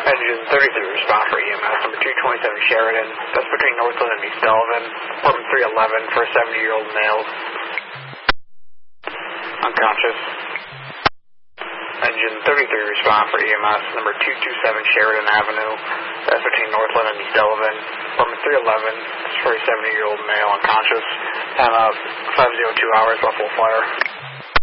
Engine 33, respond for EMS, number 227 Sheridan. That's between Northland and East Sullivan. Apartment 311 for a 70-year-old male. Unconscious. Engine 33, respond for EMS, number 227 Sheridan Avenue. That's between Northland and East Sullivan. Apartment 311. This is for a 70-year-old male, unconscious. Time out 502 hours, Buffalo Fire.